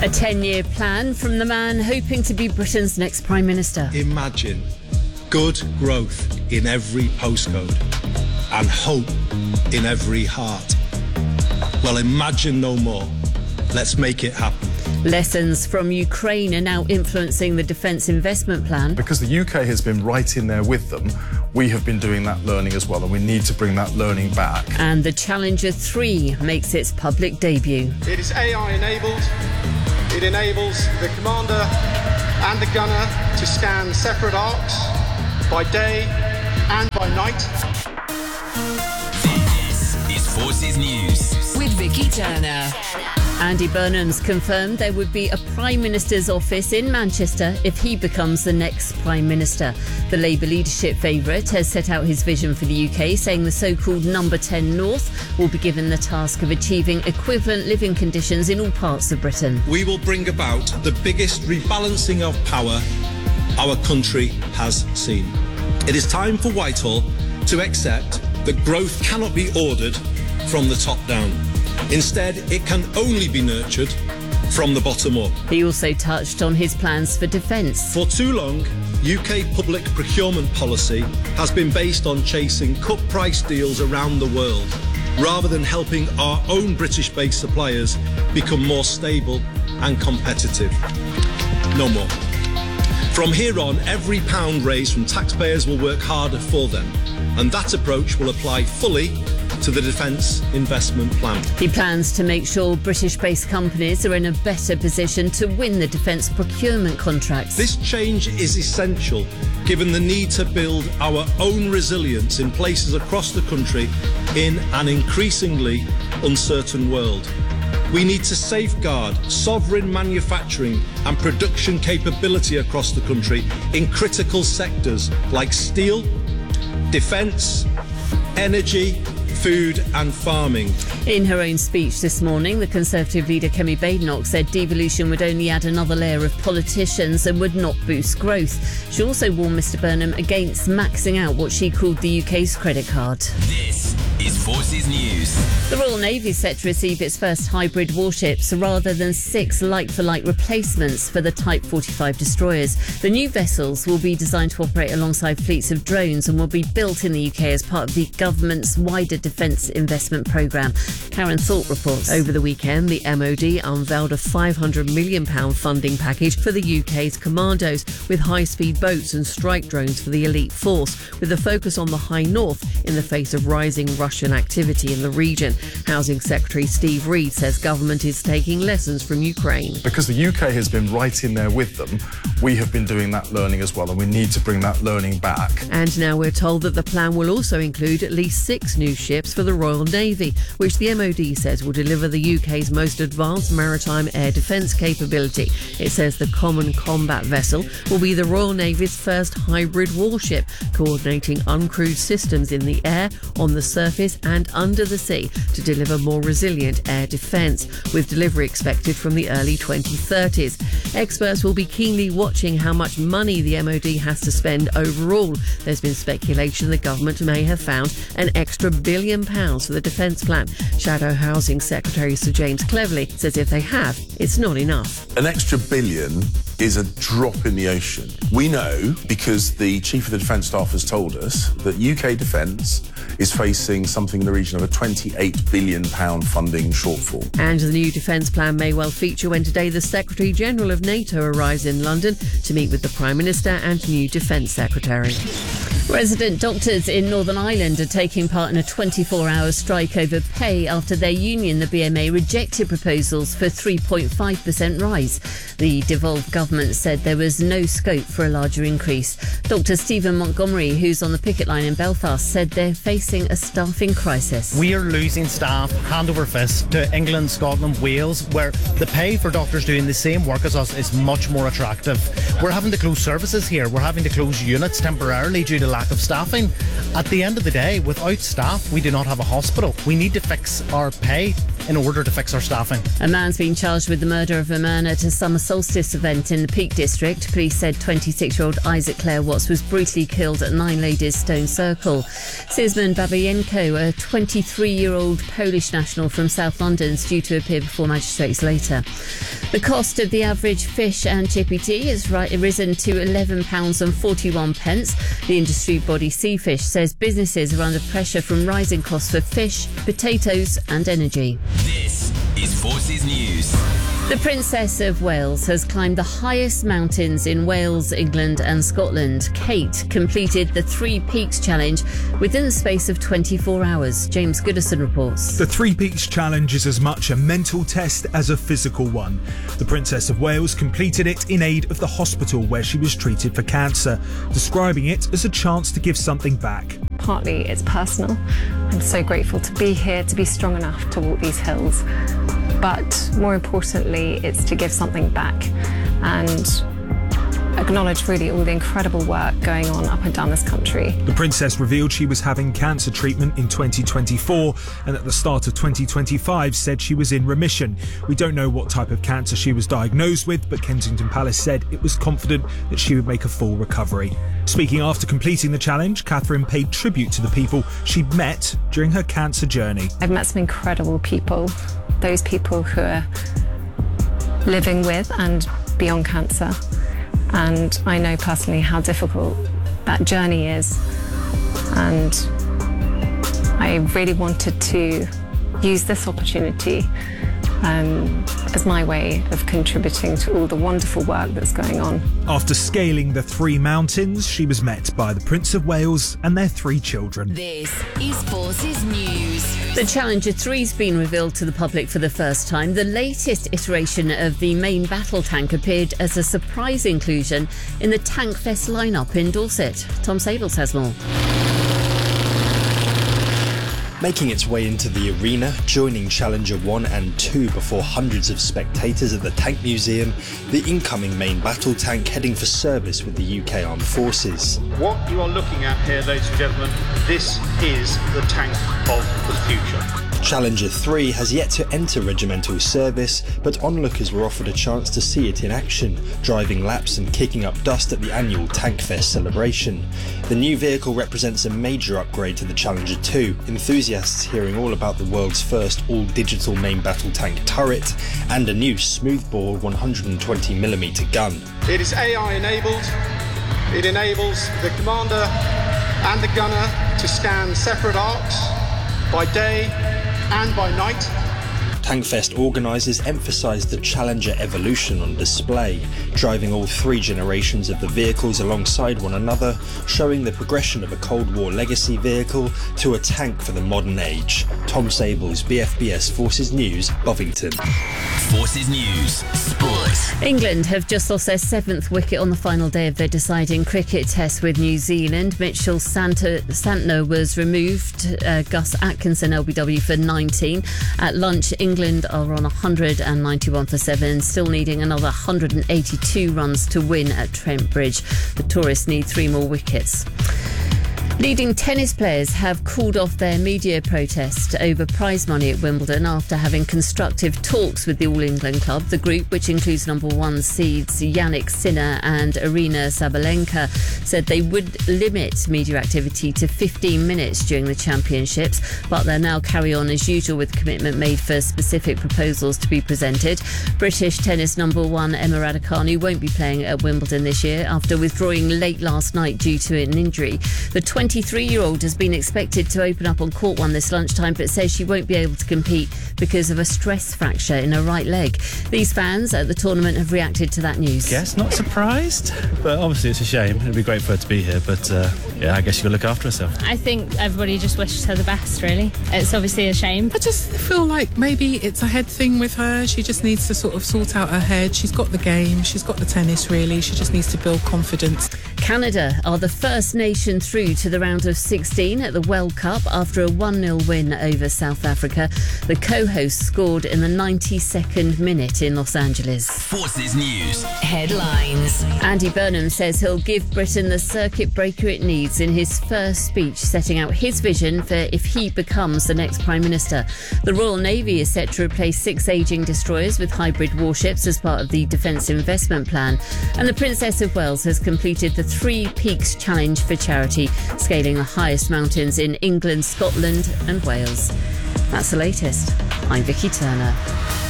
A 10-year plan from the man hoping to be Britain's next Prime Minister. Imagine good growth in every postcode and hope in every heart. Well, imagine no more. Let's make it happen. Lessons from Ukraine are now influencing the defence investment plan. Because the UK has been right in there with them, we have been doing that learning as well, and we need to bring that learning back. And the Challenger 3 makes its public debut. It is AI enabled. It enables the commander and the gunner to scan separate arcs by day and by night. This is Forces News with Vicky Turner. Andy Burnham's confirmed there would be a Prime Minister's office in Manchester if he becomes the next Prime Minister. The Labour leadership favourite has set out his vision for the UK, saying the so-called Number 10 North will be given the task of achieving equivalent living conditions in all parts of Britain. We will bring about the biggest rebalancing of power our country has seen. It is time for Whitehall to accept that growth cannot be ordered from the top down. Instead, it can only be nurtured from the bottom up. He also touched on his plans for defence. For too long, UK public procurement policy has been based on chasing cut price deals around the world, rather than helping our own British-based suppliers become more stable and competitive. No more. From here on, every pound raised from taxpayers will work harder for them, and that approach will apply fully to the Defence Investment Plan. He plans to make sure British-based companies are in a better position to win the defence procurement contracts. This change is essential, given the need to build our own resilience in places across the country in an increasingly uncertain world. We need to safeguard sovereign manufacturing and production capability across the country in critical sectors like steel, defence, energy, food and farming. In her own speech this morning, the Conservative leader Kemi Badenoch said devolution would only add another layer of politicians and would not boost growth. She also warned Mr Burnham against maxing out what she called the UK's credit card. This is Forces News. The Royal Navy is set to receive its first hybrid warships rather than 6 like-for-like replacements for the Type 45 destroyers. The new vessels will be designed to operate alongside fleets of drones and will be built in the UK as part of the government's wider defence investment programme. Karen Thorpe reports. Over the weekend, the MOD unveiled a £500 million funding package for the UK's commandos, with high-speed boats and strike drones for the elite force, with a focus on the High North in the face of rising Russian activity in the region. Housing Secretary Steve Reed says government is taking lessons from Ukraine. Because the UK has been right in there with them, we have been doing that learning as well, and we need to bring that learning back. And now we're told that the plan will also include at least 6 new ships for the Royal Navy, which the MOD says will deliver the UK's most advanced maritime air defence capability. It says the Common Combat Vessel will be the Royal Navy's first hybrid warship, coordinating uncrewed systems in the air, on the surface and under the sea to deliver more resilient air defence, with delivery expected from the early 2030s. Experts will be keenly watching how much money the MOD has to spend overall. There's been speculation the government may have found an extra £1 billion for the defence plan. Shadow Housing Secretary Sir James Cleverly says if they have, it's not enough. An extra £1 billion is a drop in the ocean. We know, because the Chief of the Defence Staff has told us, that UK Defence is facing something in the region of a £28 billion funding shortfall. And the new defence plan may well feature when today the Secretary-General of NATO arrives in London to meet with the Prime Minister and new Defence Secretary. Resident doctors in Northern Ireland are taking part in a 24-hour strike over pay after their union, the BMA, rejected proposals for a 3.5% rise. The devolved government said there was no scope for a larger increase. Dr Stephen Montgomery, who's on the picket line in Belfast, said they're facing a staffing crisis. We are losing staff hand over fist to England, Scotland, Wales, where the pay for doctors doing the same work as us is much more attractive. We're having to close services here. We're having to close units temporarily due to lack of staffing. At the end of the day, without staff, we do not have a hospital. We need to fix our pay in order to fix our staffing. A man's been charged with the murder of a man at a summer solstice event in the Peak District. Police said 26-year-old Isaac Clare Watts was brutally killed at Nine Ladies Stone Circle. Szymon Babienko, a 23-year-old Polish national from South London, is due to appear before magistrates later. The cost of the average fish and chippy tea has risen to £11.41. The industry body Seafish says businesses are under pressure from rising costs for fish, potatoes and energy. This is Forces News. The Princess of Wales has climbed the highest mountains in Wales, England and Scotland. Kate completed the Three Peaks Challenge within the space of 24 hours. James Goodison reports. The Three Peaks Challenge is as much a mental test as a physical one. The Princess of Wales completed it in aid of the hospital where she was treated for cancer, describing it as a chance to give something back. Partly it's personal. I'm so grateful to be here, to be strong enough to walk these hills. But more importantly, it's to give something back and acknowledge really all the incredible work going on up and down this country. The Princess revealed she was having cancer treatment in 2024 and at the start of 2025 said she was in remission. We don't know what type of cancer she was diagnosed with, but Kensington Palace said it was confident that she would make a full recovery. Speaking after completing the challenge, Catherine paid tribute to the people she'd met during her cancer journey. I've met some incredible people, those people who are living with and beyond cancer. And I know personally how difficult that journey is. And I really wanted to use this opportunity as my way of contributing to all the wonderful work that's going on. After scaling the three mountains, she was met by the Prince of Wales and their three children. This is Forces News. The Challenger 3's been revealed to the public for the first time. The latest iteration of the main battle tank appeared as a surprise inclusion in the Tankfest lineup in Dorset. Tom Sables has more. Making its way into the arena, joining Challenger 1 and 2 before hundreds of spectators at the Tank Museum, the incoming main battle tank heading for service with the UK Armed Forces. What you are looking at here, ladies and gentlemen, this is the tank of the future. Challenger 3 has yet to enter regimental service, but onlookers were offered a chance to see it in action, driving laps and kicking up dust at the annual Tankfest celebration. The new vehicle represents a major upgrade to the Challenger 2, enthusiasts hearing all about the world's first all-digital main battle tank turret and a new smoothbore 120mm gun. It is AI enabled. It enables the commander and the gunner to scan separate arcs by day and by night. Tankfest organisers emphasised the Challenger evolution on display, driving all three generations of the vehicles alongside one another, showing the progression of a Cold War legacy vehicle to a tank for the modern age. Tom Sables, BFBS Forces News, Bovington. Forces News, Sports. England have just lost their seventh wicket on the final day of their deciding cricket test with New Zealand. Mitchell Santner was removed, Gus Atkinson LBW for 19. At lunch, England are on 191 for 7, still needing another 182 runs to win at Trent Bridge. The tourists need 3 more wickets. Leading tennis players have called off their media protest over prize money at Wimbledon after having constructive talks with the All England club. The group, which includes number 1 seeds Yannick Sinner and Aryna Sabalenka, said they would limit media activity to 15 minutes during the championships, but they'll now carry on as usual with commitment made for specific proposals to be presented. British tennis number 1 Emma Raducanu won't be playing at Wimbledon this year after withdrawing late last night due to an injury. The 23-year-old has been expected to open up on court 1 this lunchtime, but says she won't be able to compete because of a stress fracture in her right leg. These fans at the tournament have reacted to that news. Yes, not surprised, but obviously it's a shame. It'd be great for her to be here, but I guess she's got to look after herself. I think everybody just wishes her the best, really. It's obviously a shame. I just feel like maybe it's a head thing with her. She just needs to sort of sort out her head. She's got the game, she's got the tennis, really. She just needs to build confidence. Canada are the first nation through to the round of 16 at the World Cup after a 1-0 win over South Africa. The co-hosts scored in the 92nd minute in Los Angeles. Forces News headlines. Andy Burnham says he'll give Britain the circuit breaker it needs in his first speech, setting out his vision for if he becomes the next Prime Minister. The Royal Navy is set to replace 6 ageing destroyers with hybrid warships as part of the Defence Investment Plan. And the Princess of Wales has completed the 3 Peaks Challenge for charity, scaling the highest mountains in England, Scotland and Wales. That's the latest. I'm Vicky Turner.